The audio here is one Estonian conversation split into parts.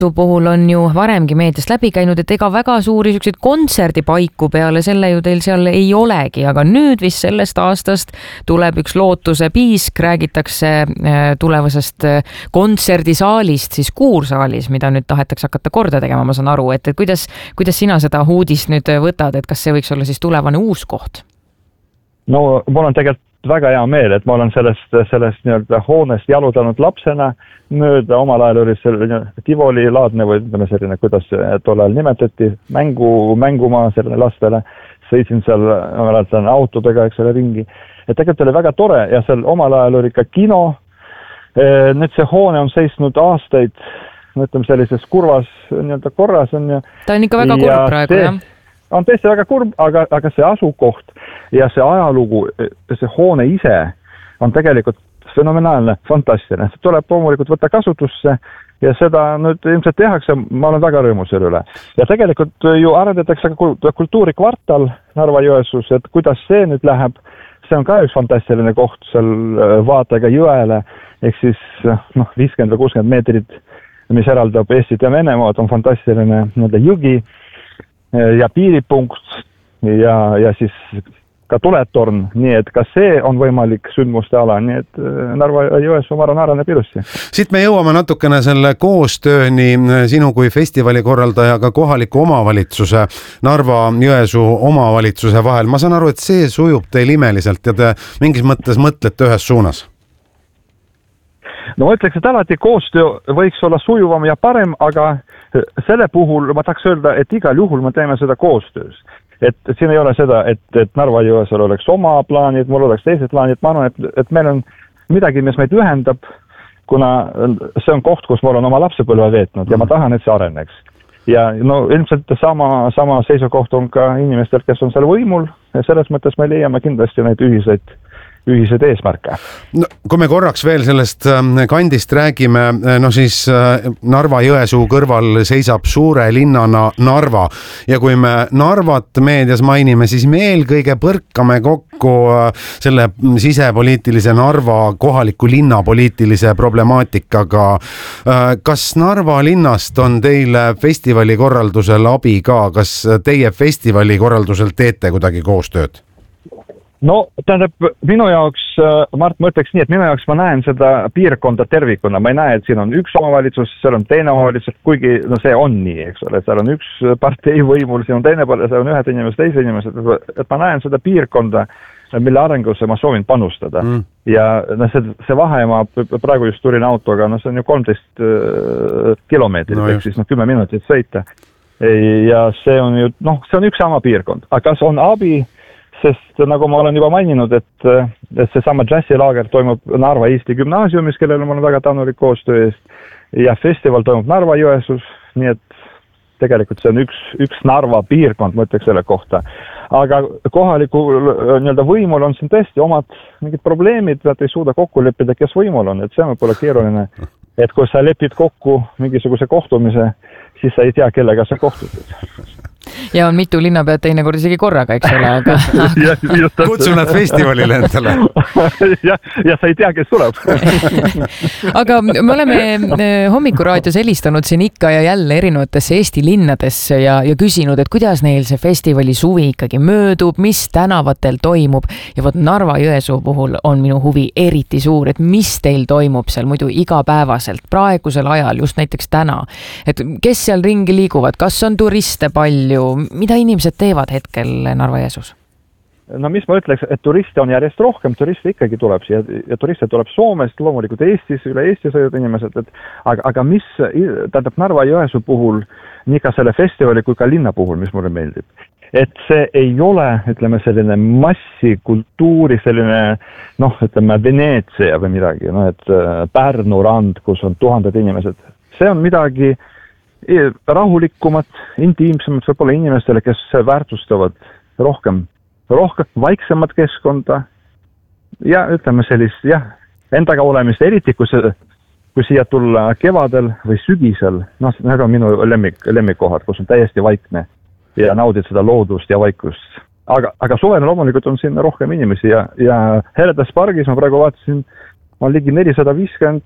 puhul on ju varemgi meediast läbi käinud, et ega väga suuri selliseid kontserdipaiku peale selle ju teil seal ei olegi, aga nüüd vist sellest aastast tuleb üks Lootuse piisk, räägitakse tulevasest kontserdisaalist, siis kuursaalis, mida nüüd tahetakse hakata korda tegema, ma saan aru, et kuidas sina seda uudist nüüd võtad, et kas see võiks olla siis tulevane uus koht? No mul on tegelikult väga hea meel, et ma olen sellest nii-öelda hoonest jalutanud lapsena mööda, omal ajal oli selline Tivoli-laadne või ütleme selline, kuidas tol ajal nimetati, mängumaa selline lastele, sõitsin seal autodega, eks ole, ringi. Et tegelikult oli väga tore ja seal omal ajal oli ka kino, nüüd see hoone on seisnud aastaid, ütleme sellises kurvas nii-öelda korras on ja ta on ikka väga kurb praegu, jah? On tõesti väga kurb, aga see asukoht ja see ajalugu, see hoone ise on tegelikult fenomenaalne, fantastiline. See tuleb loomulikult võtta kasutusse ja seda nüüd ilmselt tehakse, ma olen väga rõõmus selle üle. Ja tegelikult ju arendatakse kultuurikvartal Narva-Jõesuus, et kuidas see nüüd läheb, see on ka üks fantastiline koht seal vaatega jõele, ehk siis 50 või 60 meetrit, mis eraldab Eestit ja Venemaad, on fantastiline jõgi ja piiripunkt ja siis ka tuletorn, nii et ka see on võimalik sündmuste ala, nii et Narva-Jõesuu areneb ilusti. Siit me jõuame natukene selle koostööni sinu kui festivali korraldajaga kohaliku omavalitsuse, Narva-Jõesuu omavalitsuse vahel. Ma saan aru, et see sujub teil imeliselt ja te mingis mõttes mõtlete ühes suunas. No ma ütleks, et alati koostöö võiks olla sujuvam ja parem, aga selle puhul ma tahaks öelda, et igal juhul me teeme seda koostöös. Et siin ei ole seda, et Narva-Jõesel oleks oma plaanid, mul oleks teised plaanid. Ma arvan, et meil on midagi, mis meid ühendab, kuna see on koht, kus mul on oma lapsepõlve veetnud ja ma tahan, et see areneks. Ja no ilmselt sama seisukoht on ka inimestel, kes on seal võimul ja selles mõttes me leiame kindlasti neid ühised eesmärke. No, kui me korraks veel sellest kandist räägime, siis Narva-Jõesuu kõrval seisab suure linnana Narva ja kui me Narvat meedias mainime, siis me eelkõige põrkame kokku selle sisepoliitilise Narva kohaliku linnapoliitilise problemaatikaga. Kas Narva linnast on teile festivali korraldusel abi ka? Kas teie festivali korraldusel teete kuidagi koostööd? No, tähendab, minu jaoks, Mart, ma ütleks nii, et minu jaoks ma näen seda piirkonda tervikuna. Ma ei näe, et siin on üks omavalitsus, seal on teine omavalitsus, kuigi see on nii, eks ole, seal on üks partei võimul, siin on teine pool, seal on ühed inimesed, teise inimesed, et ma näen seda piirkonda, mille arengusse ma soovin panustada. Ja see vahemaa, praegu just tulin autoga, see on ju 13 kilomeetrit, ehk siis 10 minutit sõita. Ja see on ju, see on üks sama piirkond. Aga kas on abi? Sest nagu ma olen juba maininud, et see sama džässilaager toimub Narva Eesti gümnaasiumis, kellele ma olen väga tänulik koostöö eest ja festival toimub Narva-Jõesuus, nii et tegelikult see on üks Narva piirkond, ma ütleks selle kohta. Aga kohaliku võimul on siin tõesti omad mingid probleemid, et ei suuda kokku leppida, kes võimul on, et see on võib-olla keeruline. Et kui sa lepid kokku mingisuguse kohtumise, siis sa ei tea, kellega sa kohtusid. Ja on mitu linnapead teinekord isegi korraga, eks ole, aga kutsu nad festivalile endale. ja sa ei tea, kes tuleb. Aga me oleme Hommikuraadios helistanud siin ikka ja jälle erinevatesse Eesti linnadesse ja küsinud, et kuidas neil see festivali suvi ikkagi möödub, mis tänavatel toimub ja võt Narva-Jõesuu puhul on minu huvi eriti suur, et mis teil toimub seal muidu igapäevaselt, praegusel ajal, just näiteks täna, et kes seal ringi liiguvad, kas on turiste palju, mida inimesed teevad hetkel Narva-Jõesuus? No mis ma ütleks, et turiste on järjest rohkem, turiste ikkagi tuleb siia ja turiste tuleb Soomest, loomulikult Eestis, üle Eesti sõjud inimesed, aga mis tähendab Narva-Jõesuu puhul, nii ka selle festivali kui ka linna puhul, mis mulle meeldib, et see ei ole, ütleme, selline massikultuuri, selline, ütleme, Veneetsia või midagi, et Pärnu rand, kus on tuhanded inimesed, see on midagi rahulikumat, intiimsemat võib-olla inimestele, kes väärtustavad rohkem vaiksemat keskkonda ja ütleme sellist, endaga olemist, eriti kui siia tulla kevadel või sügisel, need on minu lemmikkohad, kus on täiesti vaikne ja naudid seda loodust ja vaikust. Aga suvena loomulikult on siin rohkem inimesi ja Heredas pargis ma praegu vaatasin, on ligi 450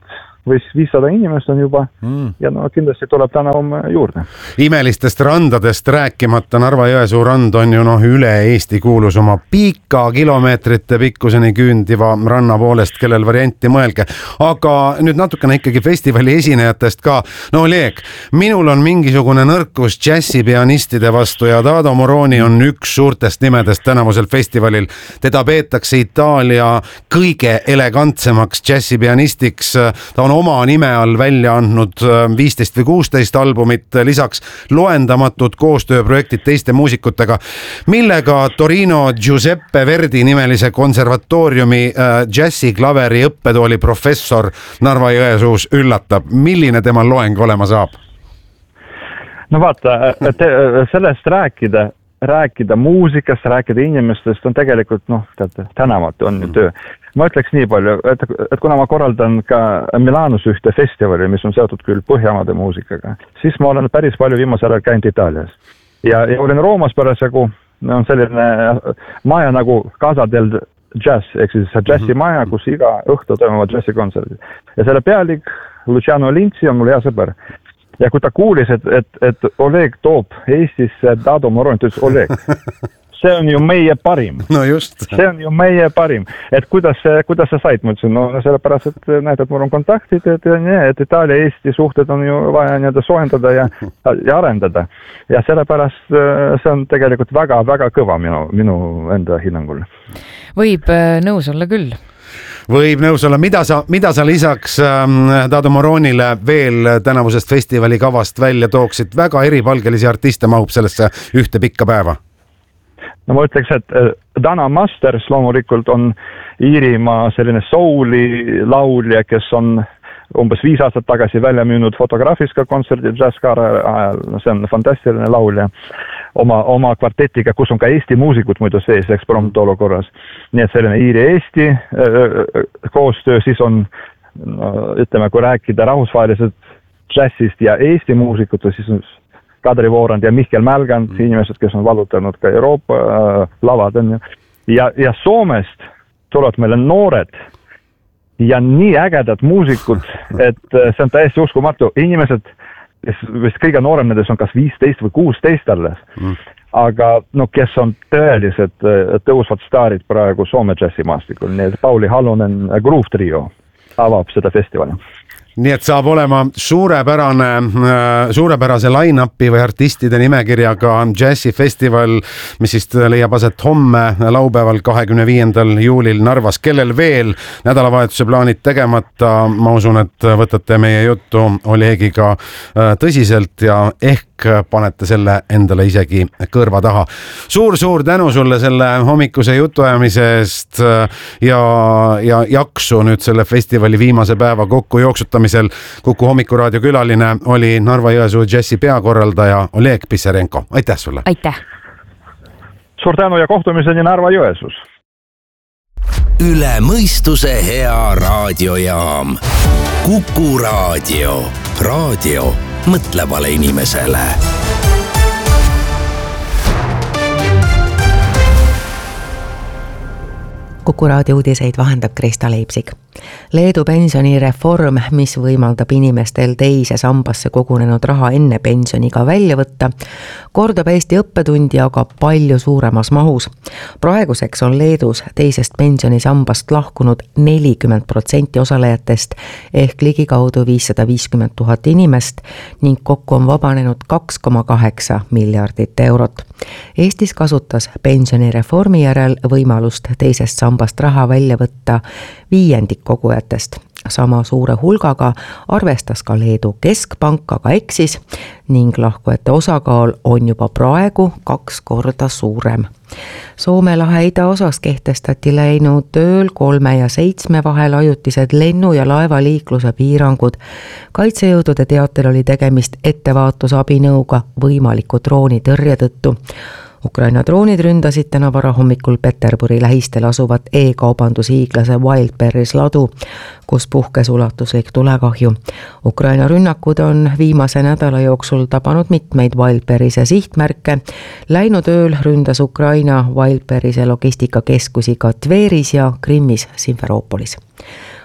või 500 inimest on juba ja no kindlasti tuleb tänav juurde. Imelistest randadest rääkimata, Narva-Jõesuu rand on ju üle Eesti kuulus oma pika kilomeetrite pikkuseni küündiva ranna poolest, kellel varianti mõelge. Aga nüüd natukene ikkagi festivali esinejatest ka. No Oleg, minul on mingisugune nõrkus džässipianistide vastu ja Dado Moroni on üks suurtest nimedest tänavusel festivalil. Teda peetakse Itaalia kõige elegantsemaks džässipianistiks. Ta on oma nime all välja andnud 15 või 16 albumit, lisaks loendamatud koostööprojektid teiste muusikutega, millega Torino Giuseppe Verdi nimelise konservatooriumi džässiklaveri õppetooli professor Narva-Jõesuus üllatab. Milline tema loeng olema saab? No vaata, sellest rääkida muusikast, rääkida inimestest on tegelikult, tänavalt on ju töö. Ma ütleks nii palju, et kuna ma korraldan ka Milanos ühte festivali, mis on seotud küll Põhjamaade muusikaga, siis ma olen päris palju viimasel ajal käinud Itaalias. Ja olin Roomas parasjagu, on selline maja nagu Casa del Jazz, ehk siis džässimaja, kus iga õhtu toimuvad džässikontserdid. Ja selle pealik Luciano Linci on mul hea sõber. Ja kui ta kuulis, et Oleg toob Eestisse Dado Moroni, ta ütles Oleg, see on ju meie parim. No just. See on ju meie parim. Et kuidas sa said? Ma ütlesin, sellepärast, et näed, et mul on kontaktid, et Itaalia-Eesti suhted on ju vaja soojendada ja arendada. Ja sellepärast see on tegelikult väga kõva minu enda hinnangul. Võib nõus olla küll. Võib nõus olla. Mida sa lisaks Dado Moronile veel tänavusest festivali kavast välja tooksid? Väga eripalgelisi artiste mahub sellesse ühte pikka päeva. No ma ütleks, et Dana Masters loomulikult on Iirimaa selline souli laulja, kes on umbes 5 aastat tagasi välja müünud fotograafiska kontserdi Jazzkaara ajal. See on fantastiline laulja oma kvartetiga, kus on ka Eesti muusikud muidu sees ekspromptolo korras. Nii et selline Iiri-Eesti koostöö, siis on, ütleme, kui rääkida rahvusvahelised džässist ja Eesti muusikute, siis on Kadri Voorand ja Mihkel Mälgand, inimesed, kes on valutanud ka Euroopa lavad. Ja Soomest tulevad meile noored ja nii ägedad muusikud, et see on täiesti uskumatu. Inimesed, vist kõige noorem nendes on kas 15 või 16 alles. Aga kes on tõelised tõusvad staarid praegu Soome džässimaastikul. Nii et Pauli Halonen Groove Trio avab seda festivali. Nii et saab olema suurepärase line-upi või artistide nimekirjaga džässifestival, mis siis leiab aset homme laupäeval 25. juulil Narvas. Kellel veel nädalavahetuse plaanid tegemata, ma usun, et võtate meie juttu Olegiga tõsiselt ja ehk panete selle endale isegi kõrva taha. Suur tänu sulle selle hommikuse jutuajamise eest ja jaksu nüüd selle festivali viimase päeva kokku jooksutamisel. Kuku Hommikuraadio külaline oli Narva-Jõesuu džässi peakorraldaja Oleg Pissarenko. Aitäh sulle! Aitäh! Suur tänu ja kohtumiseni Narva-Jõesuus! Üle mõistuse hea raadiojaam. Kuku Raadio. Raadio mõtlevale inimesele. Kuku Raadio uudiseid vahendab Krista Leipsik. Leedu pensionireform, mis võimaldab inimestel teise sambasse kogunenud raha enne pensioniga välja võtta, kordab Eesti õppetundi aga palju suuremas mahus. Praeguseks on Leedus teisest pensionisambast lahkunud 40% osalejatest ehk ligikaudu 550 000 inimest ning kokku on vabanenud 2,8 miljardit eurot. Eestis kasutas pensionireformi järel võimalust teisest sambast raha välja võtta 5% kogujatest. Sama suure hulgaga arvestas ka Leedu keskpank, aga eksis ning lahkujate osakaal on juba praegu 2 korda suurem. Soome lahe idaosas kehtestati läinud ööl 3 ja 7 vahel ajutised lennu- ja laevaliikluse piirangud. Kaitsejõudude teatel oli tegemist ettevaatusabinõuga võimaliku droonitõrje tõttu. Ukraina droonid ründasid täna varahommikul Peterburi lähistel asuvat e-kaubandushiiglase Wildberries ladu, kus puhkes ulatuslik tulekahju. Ukraina rünnakud on viimase nädala jooksul tabanud mitmeid Wildberriese sihtmärke. Läinud ööl ründas Ukraina Wildberriese logistikakeskusi ka Tveris ja Krimmis Simferoopolis.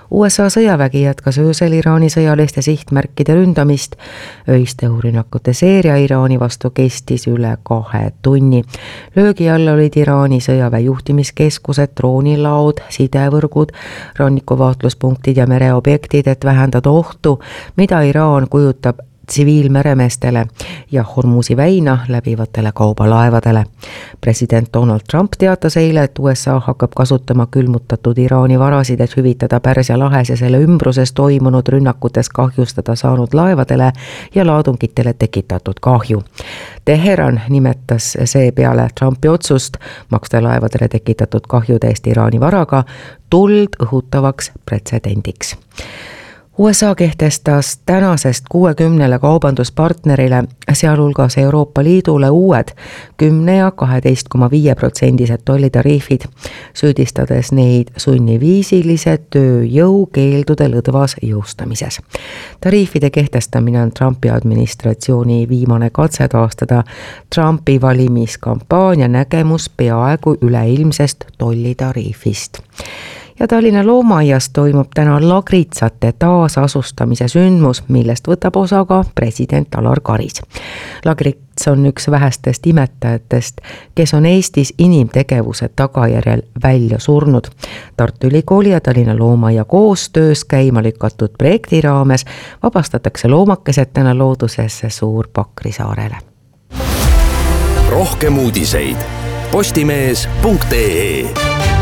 USA sõjavägi jätkas öösel Iraani sõjaliste sihtmärkide ründamist. Öiste õhurünnakute seeria Iraani vastu kestis üle 2 tunni. Löögi all olid Iraani sõjaväe juhtimiskeskused, droonilaod, sidevõrgud, rannikuvaatluspunktid ja mereobjektid, et vähendada ohtu, mida Iraan kujutab tsiviilmeremeestele ja Hormuzi väina läbivatele kaubalaevadele. President Donald Trump teatas eile, et USA hakkab kasutama külmutatud Iraani varasid, et hüvitada Pärsia lahes ja selle ümbruses toimunud rünnakutes kahjustada saanud laevadele ja laadungitele tekitatud kahju. Teheran nimetas see peale Trumpi otsust maksta laevadele tekitatud kahjude eest Iraani varaga tuld õhutavaks pretsedendiks. USA kehtestas tänasest 60 kaubanduspartnerile, sealhulgas Euroopa Liidule uued 10 ja 12,5% tollitariifid, süüdistades neid sunniviisilise tööjõukeeldude lõdvas jõustamises. Tariifide kehtestamine on Trumpi administratsiooni viimane katse taastada Trumpi valimiskampaania nägemus peaaegu üleilmsest tollitariifist. Ja Tallinna loomaaias toimub täna lagritsate taasasustamise sündmus, millest võtab osa ka president Alar Karis. Lagrits on üks vähestest imetajatest, kes on Eestis inimtegevuse tagajärjel välja surnud. Tartu Ülikooli ja Tallinna loomaia koostöös käima lükatud projekti raames vabastatakse loomakesed täna loodusesse Suur-Pakrisaarele. Rohkem uudiseid postimees.ee.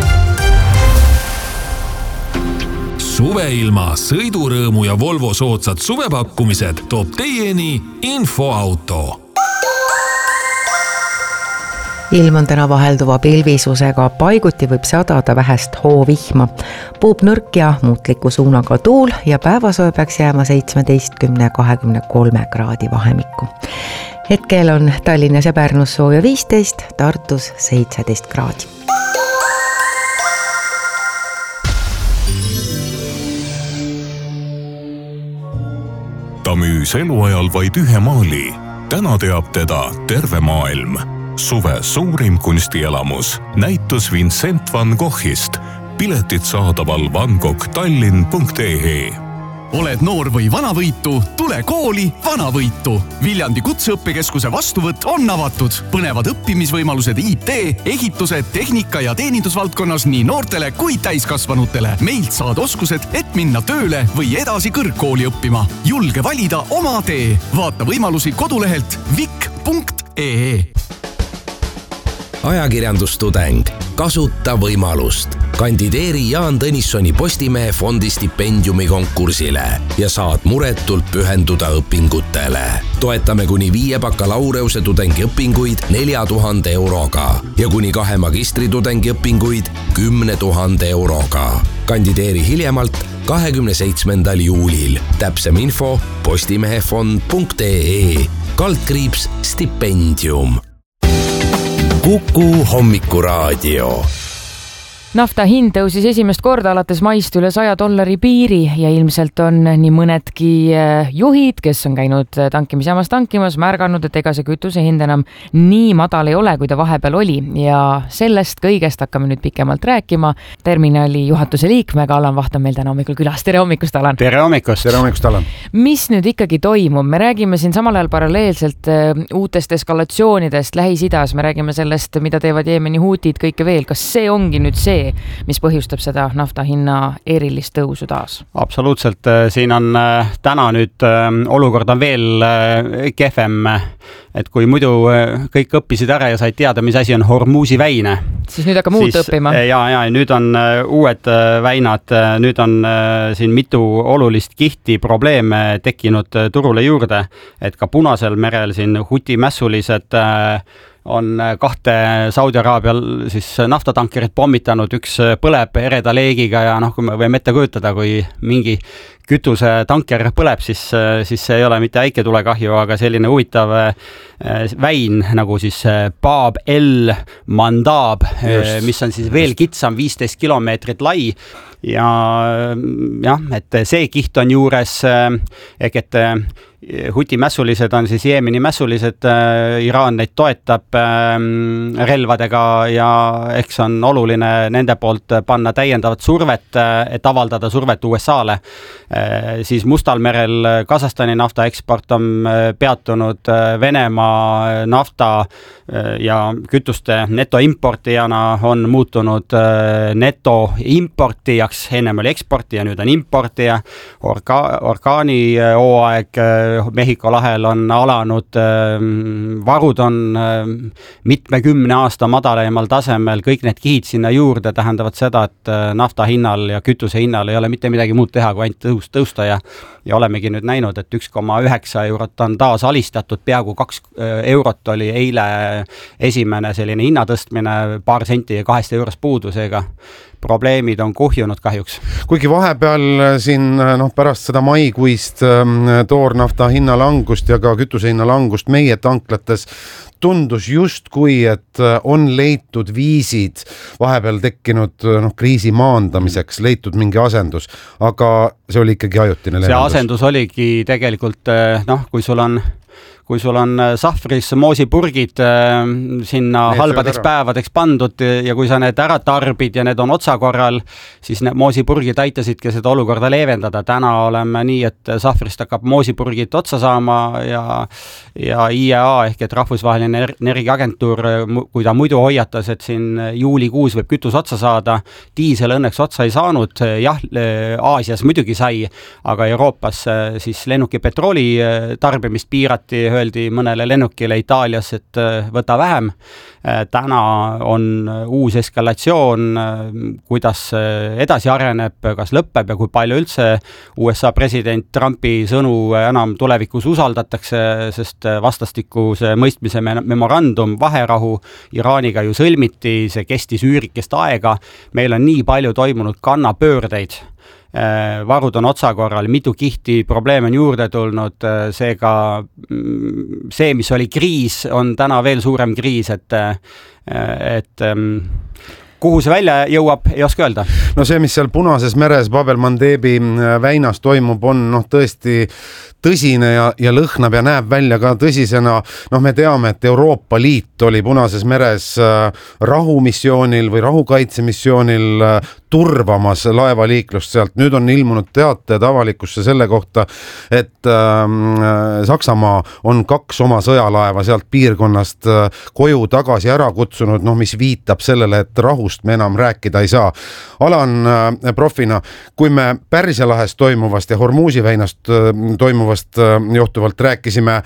Suveilma, sõidurõõmu ja Volvo soodsad suvepakkumised toob teieni Infoauto. Ilm on täna vahelduva pilvisusega, paiguti võib sadada vähest hoovihma. Puub nõrk ja muutliku suunaga tuul ja päevasoe peaks jääma 17–23 kraadi vahemikku. Hetkel on Tallinnas ja Pärnus sooja 15, Tartus 17 kraadi. Ta müüs eluajal vaid ühe maali. Täna teab teda terve maailm. Suve suurim kunstielamus. Näitus Vincent van Goghist. Piletid saadaval vangoghtallinn.ee. Oled noor või vanavõitu, tule kooli Vanavõitu. Viljandi kutseõppekeskuse vastuvõtt on avatud. Põnevad õppimisvõimalused IT, ehituse, tehnika ja teenindusvaldkonnas nii noortele kui täiskasvanutele. Meilt saad oskused, et minna tööle või edasi kõrgkooli õppima. Julge valida oma tee. Vaata võimalusi kodulehelt vik.ee. Ajakirjandustudeng. Kasuta võimalust. Kandideeri Jaan Tõnissoni Postimehe fondi stipendiumi konkursile ja saad muretult pühenduda õpingutele. Toetame kuni 5 bakalaureuse tudengi õpinguid 4000 euroga ja kuni 2 magistritudengi õpinguid 10 000 euroga. Kandideeri hiljemalt 27. juulil. Täpsem info postimehefond.ee /stipendium. Kuku hommikuraadio. Nafta hind tõusis esimest korda alates maist üle $100 piiri ja ilmselt on nii mõnedki juhid, kes on käinud tankimisjaamas tankimas, märganud, et ega see kütuse hind enam nii madal ei ole, kui ta vahepeal oli. Ja sellest kõigest hakkame nüüd pikemalt rääkima. Terminali juhatuse liikmega Alan Vaht on meil täna hommikul külas. Tere hommikust, Alan! Tere hommikust, Alan! Mis nüüd ikkagi toimub? Me räägime siin samal ajal paralleelselt uutest eskalatsioonidest Lähis-Idas. Me räägime sellest, mida teevad Jeemeni huutid, kõike veel. Kas see ongi nüüd see, mis põhjustab seda nafta hinna erilist tõusu taas? Absoluutselt, siin on täna nüüd olukord on veel kehvem, et kui muidu kõik õppisid ära ja said teada, mis asi on Hormuzi väine. Siis nüüd hakkab muud õppima. Ja nüüd on uued väinad, nüüd on siin mitu olulist kihti probleeme tekkinud turule juurde, et ka Punasel merel siin Huti mässulised on 2 Saudi Araabial siis naftatankerit pommitanud, üks põleb ereda leegiga ja kui me võime ette kujutada, kui mingi kütuse tanker põleb, siis see ei ole mitte väike tulekahju, aga selline huvitav väin nagu siis Bab el Mandab, mis on siis veel kitsam, 15 kilomeetrit lai ja jah, et see kiht on juures, et Huti mässulised on siis Jeemeni mässulised, Iraan neid toetab relvadega ja eks on oluline nende poolt panna täiendavat survet, et avaldada survet USA-le. Siis Mustal merel Kasahstani naftaeksport on peatunud, Venemaa nafta ja kütuste netoimportijana on muutunud netoimportijaks, ennem oli eksportija, nüüd on importija, orkaani hooaeg Mehhiko lahel on alanud, varud on mitmekümne aasta madalaimal tasemel, kõik need kihid sinna juurde tähendavad seda, et nafta hinnal ja kütuse hinnal ei ole mitte midagi muud teha, kui ainult tõusta ja olemegi nüüd näinud, et 1,9 eurot on taas alistatud, peaaegu 2 eurot oli eile esimene selline hinnatõstmine, paar senti ja 2 eurost puudu, seega probleemid on kuhjunud kahjuks. Kuigi vahepeal siin pärast seda maikuist toornafta hinnalangust ja ka kütuse hinnalangust meie tanklates tundus justkui, et on leitud viisid vahepeal tekkinud kriisi maandamiseks, leitud mingi asendus, aga see oli ikkagi ajutine levendus. See asendus oligi tegelikult, kui sul on sahvris moosipurgid sinna halbadeks päevadeks pandud ja kui sa need ära tarbid ja need on otsakorral, siis need moosipurgid aitasidki seda olukorda leevendada. Täna oleme nii, et sahvrist hakkab moosipurgid otsa saama ja IEA ehk et rahvusvaheline energiaagentuur, kui ta muidu hoiatas, et siin juulikuus võib kütus otsa saada, diisel õnneks otsa ei saanud, jah, Aasias muidugi sai, aga Euroopas siis lennuki petrooli tarbimist piirati, öeldi mõnele lennukile Itaalias, et võta vähem. Täna on uus eskalatsioon, kuidas edasi areneb, kas lõpeb ja kui palju üldse USA president Trumpi sõnu enam tulevikus usaldatakse, sest vastastikuse mõistmise memorandum, vaherahu Iraaniga ju sõlmiti, see kestis üürikest aega, meil on nii palju toimunud kannapöördeid. Varud on otsakorral, mitu kihti, probleeme on juurde tulnud, seega see, mis oli kriis, on täna veel suurem kriis, et kuhu see välja jõuab, ei oska öelda. No see, mis seal Punases meres Bab el Mandebi väinas toimub, on tõesti tõsine ja lõhnab ja näeb välja ka tõsisena. Me teame, et Euroopa Liit oli Punases meres rahumissioonil või rahukaitsemissioonil turvamas laevaliiklust sealt. Nüüd on ilmunud teated avalikkusse selle kohta, et Saksamaa on 2 oma sõjalaeva sealt piirkonnast koju tagasi ära kutsunud, mis viitab sellele, et rahust me enam rääkida ei saa. Alan profina, kui me Pärsia lahes toimuvast ja Hormuzi väinast toimuvast johtuvalt rääkisime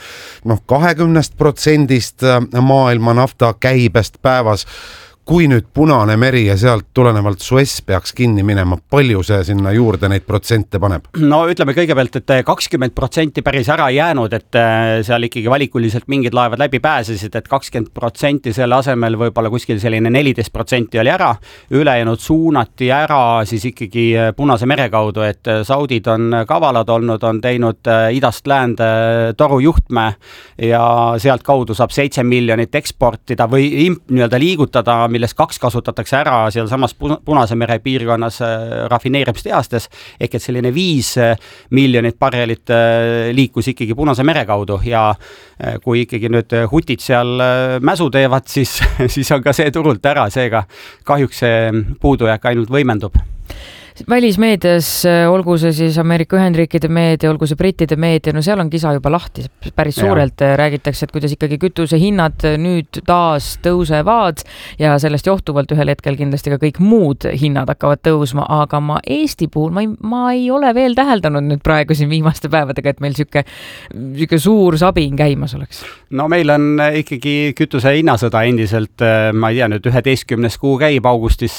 20% maailma nafta käibest päevas, kui nüüd Punane meri ja sealt tulenevalt Suez peaks kinni minema, palju see sinna juurde neid protsente paneb? No ütleme kõigepealt, et 20% päris ära jäänud, et seal ikkagi valikuliselt mingid laevad läbi pääsesid, et 20% selle asemel võib-olla kuskil selline 14% oli ära, ülejäänud suunati ära siis ikkagi Punase mere kaudu, et Saudid on kavalad olnud, on teinud idast läände torujuhtme ja sealt kaudu saab 7 miljonit eksportida või nii-öelda liigutada, millest 2 kasutatakse ära seal samas Punase mere piirkonnas rafineerimistehastes, ehk et selline 5 miljonit barrelit liikus ikkagi Punase mere kaudu ja kui ikkagi nüüd hutid seal mäsu teevad, siis on ka see turult ära, seega kahjuks see puudujääk ainult võimendub. Välismeedias, olgu see siis Ameerika Ühendriikide meedia, olgu see brittide meedia, seal on kisa juba lahti, päris suurelt räägitakse, et kuidas ikkagi kütuse hinnad nüüd taas tõusevad ja sellest johtuvalt ühel hetkel kindlasti ka kõik muud hinnad hakkavad tõusma, aga Eesti puhul ma ei ole veel täheldanud nüüd praegu siin viimaste päevadega, et meil siuke suur sabin käimas oleks. No meil on ikkagi kütuse hinnasõda endiselt, ma ei tea, nüüd 11. kuu käib, augustis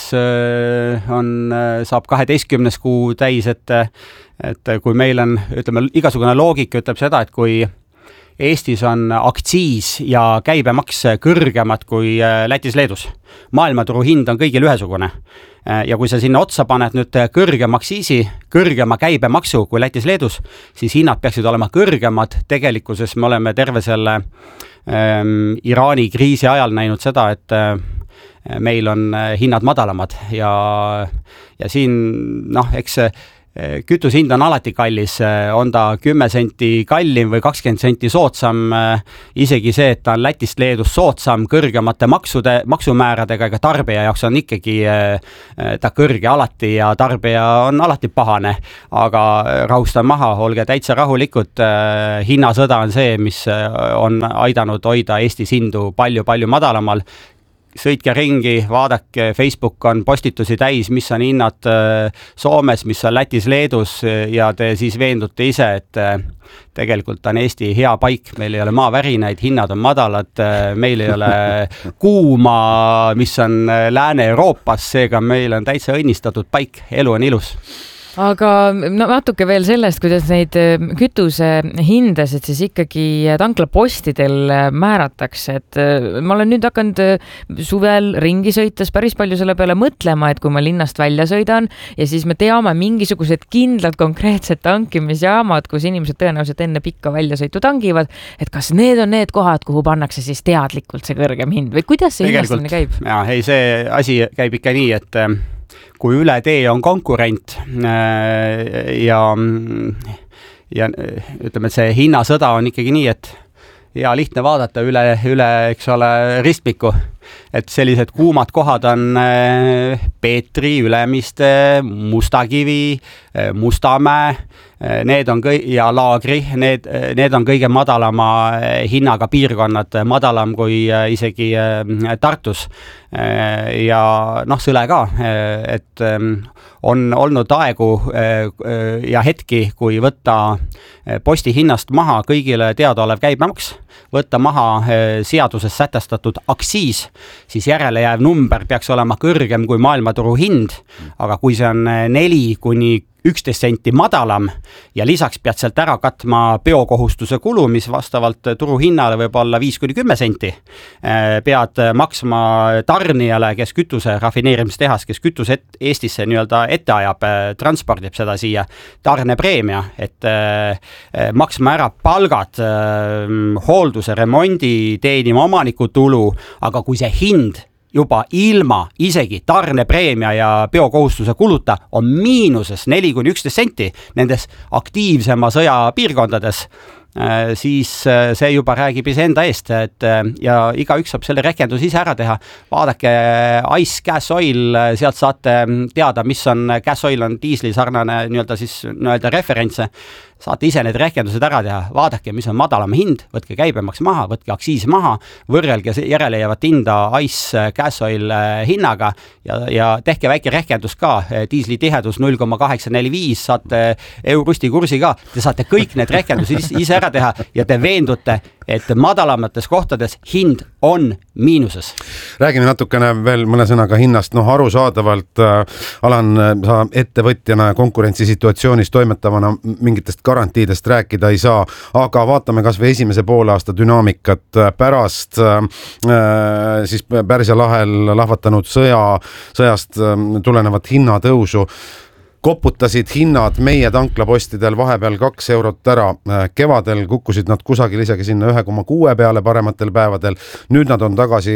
saab 12. kuu täis, et kui meil on, ütleme, igasugune loogika ütleb seda, et kui Eestis on aktsiis ja käibemaks kõrgemad kui Lätis-Leedus. Maailmaturu hind on kõigil ühesugune. Ja kui sa sinna otsa paned nüüd kõrgema aktsiisi, kõrgema käibemaksu kui Lätis-Leedus, siis hinnad peaksid olema kõrgemad. Tegelikkuses me oleme terve selle Iraani kriisi ajal näinud seda, et meil on hinnad madalamad ja siin, eks kütusehind on alati kallis, on ta 10 senti kallim või 20 senti soodsam, isegi see, et ta on Lätist Leedus soodsam kõrgemate maksumääradega, ega tarbija jaoks on ikkagi ta kõrge alati ja tarbija on alati pahane, aga rahusta maha, olge täitsa rahulikud, hinnasõda on see, mis on aidanud hoida Eestis hindu palju-palju madalamal. Sõitke ringi, vaadake, Facebook on postitusi täis, mis on hinnad Soomes, mis on Lätis, Leedus ja te siis veendute ise, et tegelikult on Eesti hea paik, meil ei ole maavärinaid, hinnad on madalad, meil ei ole kuuma, mis on Lääne-Euroopas, seega meil on täitsa õnnistatud paik, elu on ilus. Aga natuke veel sellest, kuidas neid kütuse hindasid siis ikkagi tanklapostidel määratakse, et ma olen nüüd hakanud suvel ringi sõites päris palju selle peale mõtlema, et kui ma linnast välja sõidan ja siis me teame mingisugused kindlad konkreetsed tankimisjaamad, kus inimesed tõenäoliselt enne pikka väljasõitu tangivad, et kas need on need kohad, kuhu pannakse siis teadlikult see kõrgem hind või kuidas see hinnastamine käib? Ja, see asi käib ikka nii, et kui üle tee on konkurent ja ütleme, et see hinnasõda on ikkagi nii, et ja lihtne vaadata üle, eks ole, ristmiku, et sellised kuumad kohad on Peetri, Ülemiste, Mustakivi, Mustamäe, need on ja Laagri, need on kõige madalama hinnaga piirkonnad, madalam kui isegi Tartus ja Sõle ka, et on olnud aegu ja hetki, kui võtta posti hinnast maha kõigile teadaolev käibemaks, võtta maha seaduses sätestatud aktsiis, siis järelejääv number peaks olema kõrgem kui maailmaturu hind, aga kui see on 4 kuni 11 senti madalam ja lisaks pead sealt ära katma biokohustuse kulu, mis vastavalt turuhinnale võib olla 5 kuni 10 senti. Pead maksma tarnijale, kes kütuse rafineerimistehas, kes kütuse Eestisse nii-öelda ette ajab, transpordib seda siia tarnepreemia, et maksma ära palgad, hoolduse, remondi, teenima omanikutulu, aga kui see hind juba ilma isegi tarnepreemia ja biokohustuse kuluta on miinuses 4 kuni 11 senti nendes aktiivsema sõja piirkondades, siis see juba räägib iseenda eest, et ja igaüks saab selle rehkenduse ise ära teha. Vaadake Ice Gas Oil, sealt saate teada, mis on Gas Oil on diisli sarnane nii-öelda referentse. Saate ise need rehkendused ära teha, vaadake, mis on madalama hind, võtke käibemaks maha, võtke aktsiis maha, võrrelge järelejäävat hinda Ice Gas Oil hinnaga ja tehke väike rehkendus ka, diisli tihedus 0,845, saate Eurosti kursi ka, te saate kõik need rehkendused ise ära teha ja te veendute, et madalamates kohtades hind on miinuses. Räägime natukene veel mõne sõnaga hinnast, arusaadavalt Alan, sa ettevõtjana ja konkurentsisituatsioonis toimetavana mingitest garantiidest rääkida ei saa, aga vaatame kas või esimese poole aasta dünaamikat pärast siis Pärsia lahel lahvatanud sõjast tulenevat hinnatõusu. Koputasid hinnad meie tanklapostidel vahepeal 2 eurot ära. Kevadel kukkusid nad kusagil isegi sinna 1,6 peale parematel päevadel. Nüüd nad on tagasi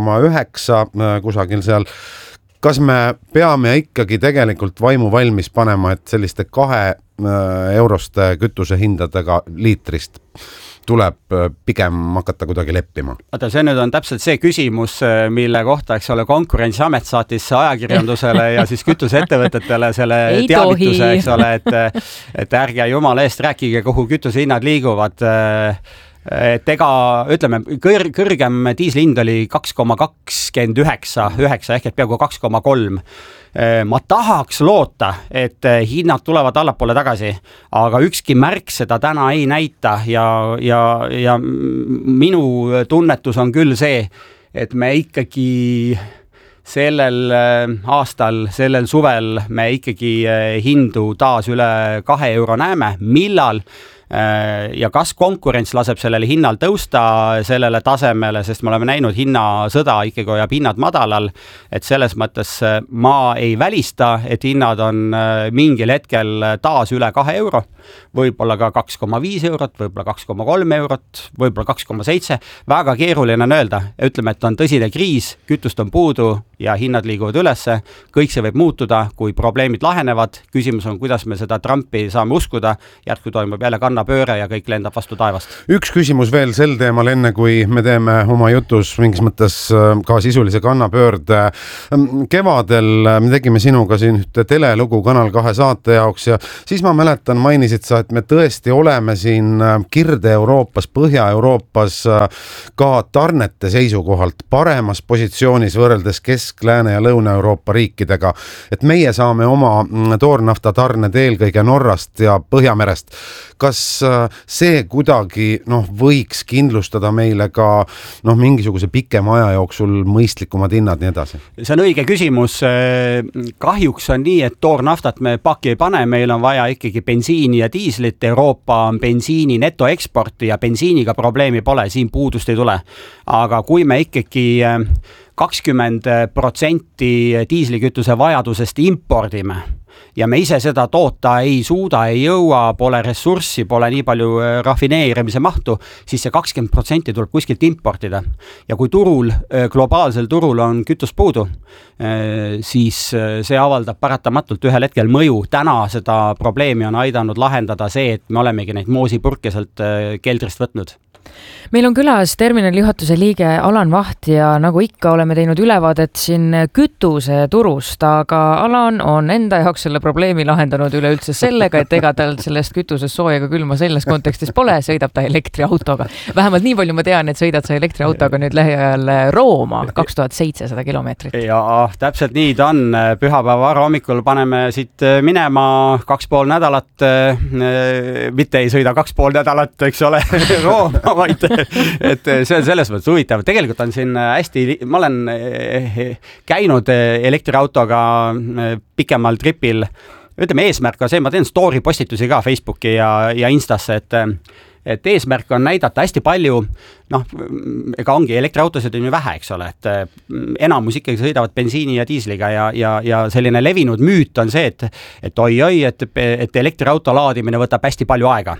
1,9 kusagil seal. Kas me peame ikkagi tegelikult vaimu valmis panema, et selliste 2 euroste kütuse hindadega liitrist tuleb pigem hakata kuidagi leppima? Oota, see nüüd on täpselt see küsimus, mille kohta, eks ole, Konkurentsiamet saatis ajakirjandusele ja siis kütuseettevõtetele selle teavituse, eks ole, et ärge jumala eest rääkige, kuhu kütuse hinnad liiguvad. Et ega, ütleme, kõrgem diislihind oli 2,29 ehk et peaaegu 2,3. Ma tahaks loota, et hinnad tulevad allapoole tagasi, aga ükski märk seda täna ei näita ja minu tunnetus on küll see, et me ikkagi sellel aastal, sellel suvel me ikkagi hindu taas üle 2 euro näeme, millal ja kas konkurents laseb sellele hinnal tõusta sellele tasemele, sest me oleme näinud hinnasõda ikkagi hoiab hinnad madalal, et selles mõttes ma ei välista, et hinnad on mingil hetkel taas üle 2 euro, võib-olla ka 2,5 eurot, võib-olla 2,3 eurot, võib-olla 2,7, väga keeruline on öelda, ütleme, et on tõsine kriis, kütust on puudu ja hinnad liiguvad ülesse, kõik see võib muutuda, kui probleemid lahenevad, küsimus on, kuidas me seda Trumpi saame uskuda, järsku toimub jälle kannapööre ja kõik lendab vastu taevast. Üks küsimus veel sel teemal, enne kui me teeme oma jutus mingis mõttes ka sisulise kannapöörde. Kevadel me tegime sinuga siin ühte telelugu Kanal 2 saate jaoks ja siis ma mäletan, mainisid sa, et me tõesti oleme siin Kirde-Euroopas, Põhja-Euroopas ka tarnete seisukohalt paremas positsioonis võrreldes Kesk-, Lääne- ja Lõuna-Euroopa riikidega, et meie saame oma toornafta tarned eelkõige Norrast ja Põhjamerest. Kas see kuidagi võiks kindlustada meile ka mingisuguse pikema aja jooksul mõistlikumad hinnad nii edasi? See on õige küsimus. Kahjuks on nii, et toornaftat me paki ei pane, meil on vaja ikkagi bensiini ja diislit. Euroopa on bensiini netoeksporti ja bensiiniga probleemi pole, siin puudust ei tule. Aga kui me ikkagi 20% diislikütuse vajadusest impordime ja me ise seda toota ei suuda, ei jõua, pole ressurssi, pole nii palju rafineerimise mahtu, siis see 20% tuleb kuskilt importida. Ja kui turul, globaalsel turul on kütus puudu, siis see avaldab paratamatult ühel hetkel mõju. Täna seda probleemi on aidanud lahendada see, et me olemegi neid moosipurke sealt keldrist võtnud. Meil on külas terminali juhatuse liige Alan Vaht ja nagu ikka oleme teinud ülevaadet siin kütuse turust, aga Alan on enda jaoks selle probleemi lahendanud üleüldse sellega, et ega tal sellest kütusest sooja ega külma selles kontekstis pole, sõidab ta elektriautoga. Vähemalt nii palju ma tean, et sõidad sa elektriautoga nüüd lähiajal Rooma 2700 kilomeetrit. Ja täpselt nii ta on. Pühapäeva varahommikul paneme siit minema 2,5 nädalat, mitte ei sõida 2,5 nädalat, eks ole, Rooma, vaid et see on selles mõttes huvitav. Tegelikult on siin ma olen käinud elektriautoga pikemal tripil. Ütleme, eesmärk on see, ma teen story postitusi ka Facebooki ja Instasse, et eesmärk on näidata hästi palju, ega ongi elektriautosid on ju vähe, eks ole, et enamus ikkagi sõidavad bensiini ja diisliga ja selline levinud müüt on see, et oi, et elektriauto laadimine võtab hästi palju aega.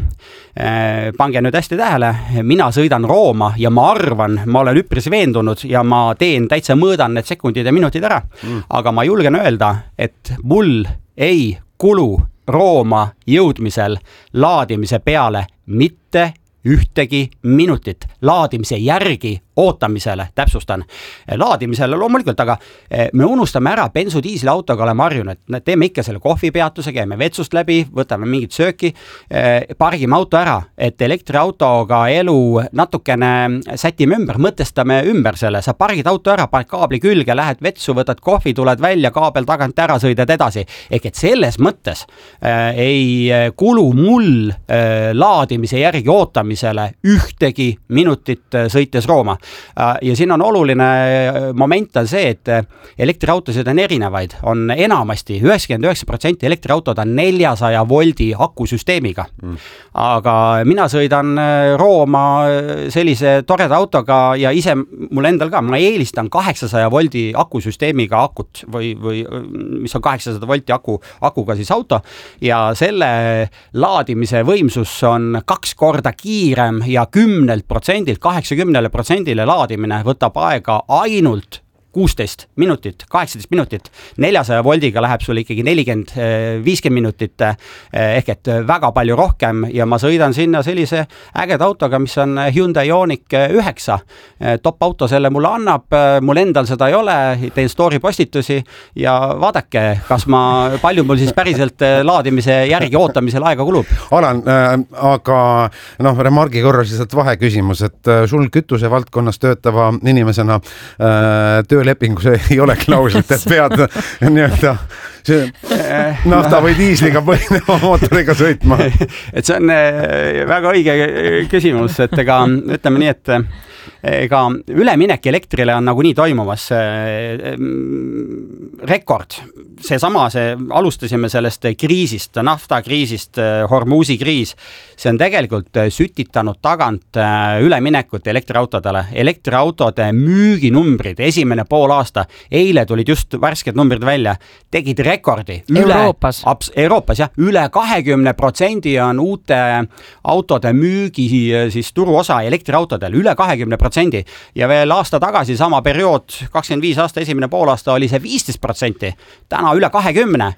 Pange nüüd hästi tähele, mina sõidan Rooma ja ma arvan, ma olen üpris veendunud ja ma täitsa mõõdan need sekundid ja minutid ära, aga ma julgen öelda, et mul ei kulu Rooma jõudmisel laadimise peale mitte ühtegi minutit. Laadimise järgi ootamisele, täpsustan. Laadimisele loomulikult, aga me unustame ära, bensudiisliautoga oleme harjunud, et teeme ikka selle kohvipeatuse, käime vetsust läbi, võtame mingit sööki, pargime auto ära, et elektriautoga elu natukene sätime ümber, mõtestame ümber selle, sa pargid auto ära, paned kaabli külge, lähed vetsu, võtad kohvi, tuled välja, kaabel tagant ära, sõidad edasi. Ehk et selles mõttes ei kulu mul laadimise järgi ootamisele ühtegi minutit sõites Rooma. Ja siin on oluline moment on see, et elektriautosid on erinevaid, on enamasti 99% elektriautod on 400 voldi akusüsteemiga. Aga mina sõidan Rooma sellise toreda autoga ja ise mul endal ka, ma eelistan 800 voldi akusüsteemiga akut või mis on 800 volti akuga siis auto ja selle laadimise võimsus on 2 korda kiirem ja 10%, 80% laadimine võtab aega ainult 16 minutit, 18 minutit, 400 voldiga läheb sul ikkagi 40-50 minutit ehk et väga palju rohkem ja ma sõidan sinna sellise ägeda autoga, mis on Hyundai Ioniq 9. Top auto selle mulle annab, mul endal seda ei ole, teen story postitusi ja vaadake, palju mul siis päriselt laadimise järgi ootamisel aega kulub. Alan, aga remargi korras lihtsalt vaheküsimus, et sul kütuse valdkonnas töötava inimesena töölepingus ei ole klauslit, et pead nafta või diisliga põhineva mootoriga sõitma? Et see on väga õige küsimus, et ega ütleme nii, et ega üleminek elektrile on nagunii toimumas rekord. Alustasime sellest kriisist, naftakriisist, Hormuzi kriis. See on tegelikult sütitanud tagant üleminekut elektriautodele. Elektriautode müüginumbrid, esimene pool aasta, eile tulid just värsked numbrid välja, tegid rekordi. Euroopas? Euroopas, jah. Üle 20% on uute autode müügi siis turuosa elektriautodel, üle 20%. Ja veel aasta tagasi, sama periood, 25 aasta esimene poolaasta oli see 15%, täna üle 20%.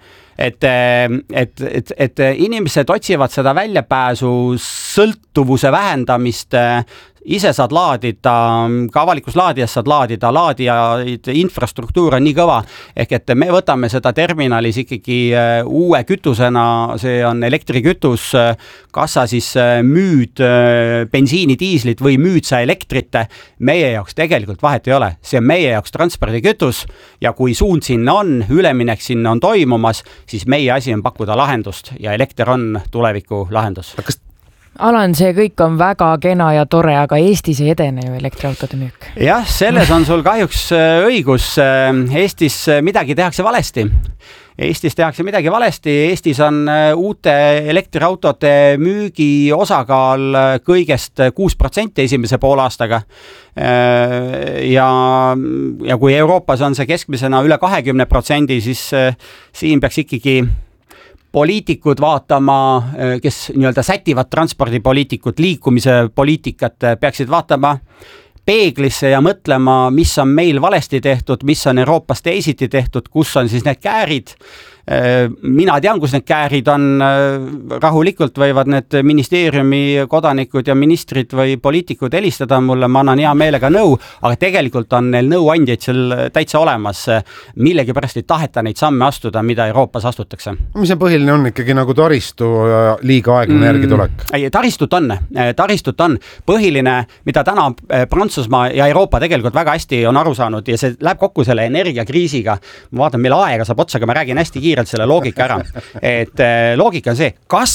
Et inimesed otsivad seda väljapääsu, sõltuvuse vähendamist, ise saad laadida, ka avalikus laadijas saad laadida, laadijaid, infrastruktuur on nii kõva, ehk et me võtame seda terminalis ikkagi uue kütusena, see on elektrikütus, kas sa siis müüd bensiini, diislit või müüd sa elektrit, meie jaoks tegelikult vahet ei ole, see on meie jaoks transpordikütus ja kui suund sinna on, üleminek sinna on toimumas, siis meie asi on pakkuda lahendust ja elekter on tuleviku lahendus. Alan, see kõik on väga kena ja tore, aga Eestis ei edene ju elektriautode müük. Jah, selles on sul kahjuks õigus. Eestis midagi tehakse valesti. Eestis on uute elektriautode müügi osakaal kõigest 6% esimese poolaastaga. Ja kui Euroopas on see keskmisena üle 20%, siis siin peaks ikkagi poliitikud vaatama, kes nii-öelda sätivad transpordipoliitikut, liikumise poliitikat, peaksid vaatama peeglisse ja mõtlema, mis on meil valesti tehtud, mis on Euroopas teisiti tehtud, kus on siis need käärid. Mina tean, kus need käärid on, rahulikult võivad need ministeeriumi kodanikud ja ministrid või poliitikud helistada mulle, ma annan hea meelega nõu, aga tegelikult on neil nõuandjaid seal täitsa olemas, millegi pärast ei taheta neid samme astuda, mida Euroopas astutakse. Mis see põhiline on ikkagi nagu taristu liiga aeglane järgi tulek? Taristut on. Põhiline, mida täna Prantsusmaa ja Euroopa tegelikult väga hästi on aru saanud ja see läheb kokku selle energiakriisiga. Ma vaatan, meil aega saab otsa, aga ma räägin hästi kiirelt selle loogika ära. Et loogika on see, kas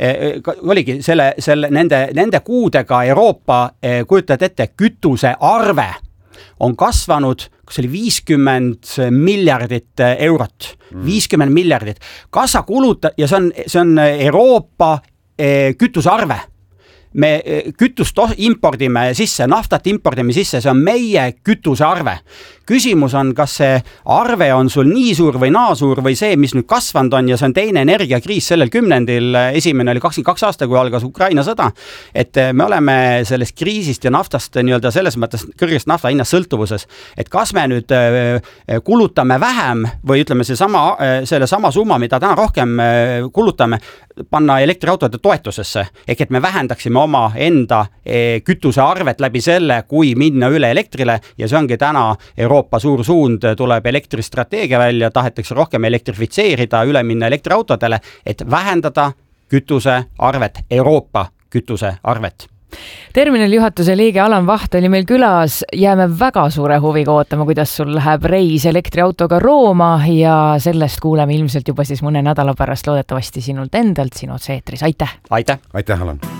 oligi nende kuudega Euroopa, kujutad ette, kütuse arve on kasvanud, kus oli 50 miljardit eurot. 50 miljardit. Kas sa kulutad, ja see on Euroopa kütuse arve. Me kütust impordime sisse, naftat impordime sisse, see on meie kütuse arve. Küsimus on, kas see arve on sul nii suur või naa suur või see, mis nüüd kasvanud on ja see on teine energiakriis sellel kümnendil, esimene oli 22 aasta, kui algas Ukraina sõda, et me oleme sellest kriisist ja naftast nii-öelda selles mõttes kõrgest nafta hinnast sõltuvuses, et kas me nüüd kulutame vähem või ütleme selle sama summa, mida täna rohkem kulutame, panna elektriautode toetusesse, ehk et me vähendaksime oma enda kütuse arvet läbi selle, kui minna üle elektrile ja see ongi täna Euroopa suur suund, tuleb elektristrateegia välja, tahetakse rohkem elektrifitseerida, üle minna elektriautodele, et vähendada kütuse arvet, Euroopa kütuse arvet. Terminali juhatuse liige Alan Vaht oli meil külas, jääme väga suure huviga ootama, kuidas sul läheb reis elektriautoga Rooma ja sellest kuuleme ilmselt juba siis mõne nädala pärast loodetavasti sinult endalt, sinu otse eetris. Aitäh! Aitäh! Aitäh, Alan!